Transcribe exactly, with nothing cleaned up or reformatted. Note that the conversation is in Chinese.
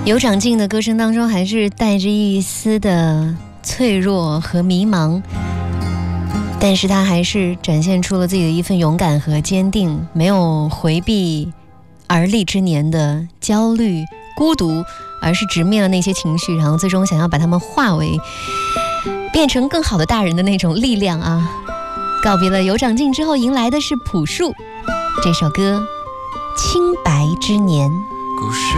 尤长靖的歌声当中还是带着一丝的脆弱和迷茫，但是他还是展现出了自己的一份勇敢和坚定，没有回避而立之年的焦虑孤独，而是直面了那些情绪，然后最终想要把它们化为变成更好的大人的那种力量啊。告别了尤长靖之后，迎来的是朴树，这首歌《清白之年》。 故事